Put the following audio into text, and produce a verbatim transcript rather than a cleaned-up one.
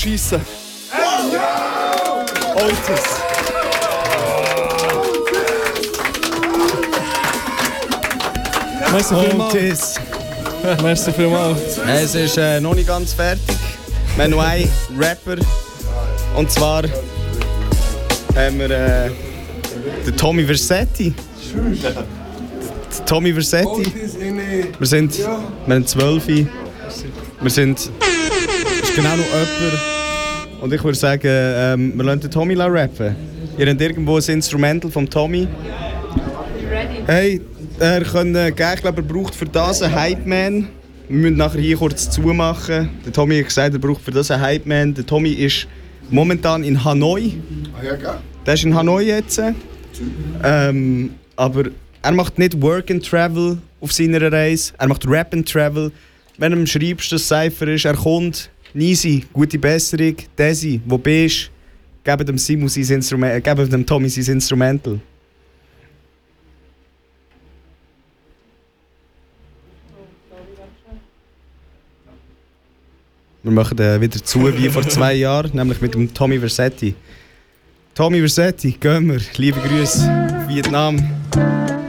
Schiessen. Otis. Merci vielmals. Otis. Merci vielmals. Es ist äh, noch nicht ganz fertig. Wir haben noch einen Rapper. Und zwar haben wir äh, den Tommy Versetti. Der Tommy Versetti. Wir sind, wir haben zwölf. Wir sind, das ist genau noch jemand. Und ich würde sagen, ähm, wir lassen den Tommy rappen. Ihr habt irgendwo ein Instrumental vom Tommy. Hey, er kann äh, gleich, ich glaube, er braucht für das einen Hype Man. Wir müssen nachher hier kurz zumachen. Der Tommy hat gesagt, er braucht für das einen Hype Man. Der Tommy ist momentan in Hanoi. Ah ja, gell? Der ist in Hanoi jetzt. Ähm, aber er macht nicht Work and Travel auf seiner Reise. Er macht Rap and Travel. Wenn du ihm schreibst, dass es Cypher ist, er kommt. Nisi, gute Besserung. Desi, wo bist du? Geben dem, Simon sein Instrument, äh, geben dem Tommy sein Instrumental. Wir machen äh, wieder zu wie vor zwei Jahren, nämlich mit dem Tommy Versetti. Tommy Versetti, gehen wir. Liebe Grüße, Vietnam.